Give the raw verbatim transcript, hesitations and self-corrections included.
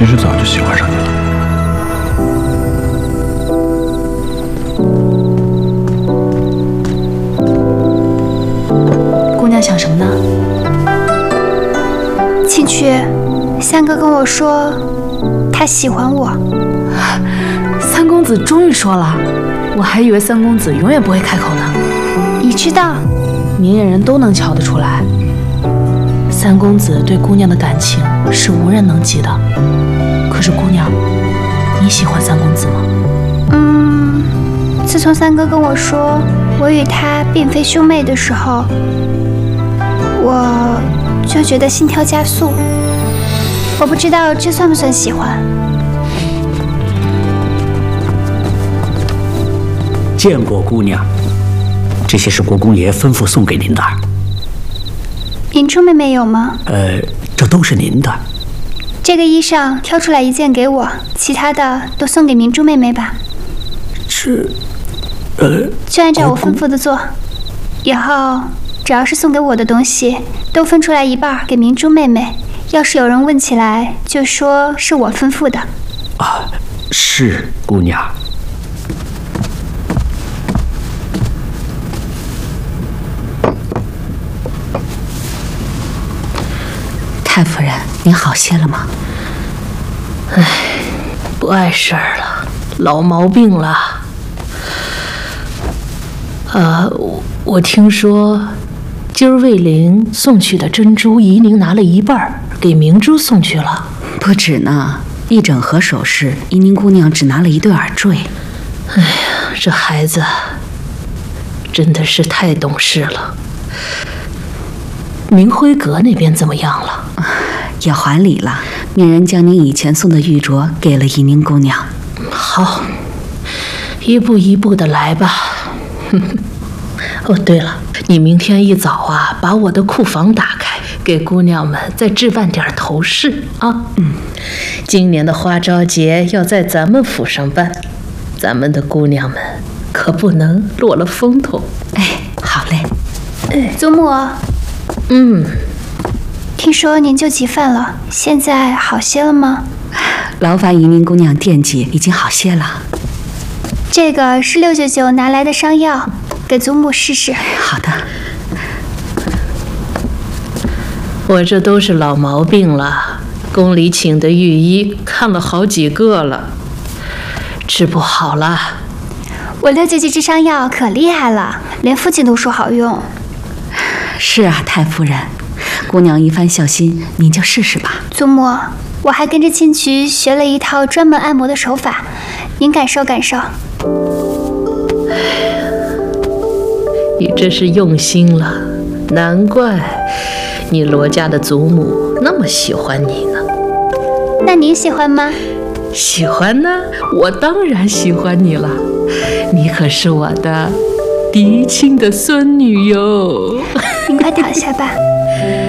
其实早就喜欢上你了。 姑娘想什么呢？ 庆曲，三哥跟我说他喜欢我。 三公子终于说了，我还以为三公子永远不会开口呢。 你知道， 明眼人都能瞧得出来，三公子对姑娘的感情是无人能及的。可是姑娘，你喜欢三公子吗？ 嗯，自从三哥跟我说我与他并非兄妹的时候，我就觉得心跳加速。我不知道这算不算喜欢。 见过姑娘，这些是国公爷吩咐送给您的。 明珠妹妹有吗？ 呃，这都是您的。 这个衣裳挑出来一件给我，其他的都送给明珠妹妹吧。 是，呃， 就按照我吩咐的做。以后只要是送给我的东西，都分出来一半给明珠妹妹。要是有人问起来，就说是我吩咐的。 啊，是姑娘。 太夫人，您好些了吗？ 唉，不碍事儿了，老毛病了。啊，我我听说，今儿卫灵送去的珍珠，怡宁拿了一半给明珠送去了。 不止呢，一整盒首饰，怡宁姑娘只拿了一对耳坠。 哎呀，这孩子真的是太懂事了。明辉阁那边怎么样了？ 也还礼了，命人将您以前送的玉镯给了怡宁姑娘。 好，一步一步的来吧。哦，对了，你明天一早啊，把我的库房打开，给姑娘们再置办点头饰啊。嗯，今年的花朝节要在咱们府上办，咱们的姑娘们可不能落了风头。 哎，好嘞。 哎，祖母。 嗯， 听说您救急犯了，现在好些了吗？ 劳烦怡宁姑娘惦记，已经好些了。 这个是六舅舅拿来的伤药，给祖母试试。 好的。 我这都是老毛病了，宫里请的御医看了好几个了，治不好了。 我六舅舅这伤药可厉害了，连父亲都说好用。 是啊，太夫人，姑娘一番孝心，您就试试吧。 祖母，我还跟着庆曲学了一套专门按摩的手法，您感受感受。 你这是用心了，难怪你罗家的祖母那么喜欢你呢。 那您喜欢吗？ 喜欢呢，我当然喜欢你了，你可是我的嫡亲的孙女哟。 您快躺下吧。